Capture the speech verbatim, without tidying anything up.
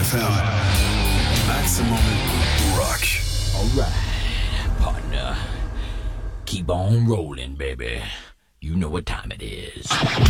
F M. Maximum Rock. Alright, partner. Keep on rolling, baby. You know what time it is.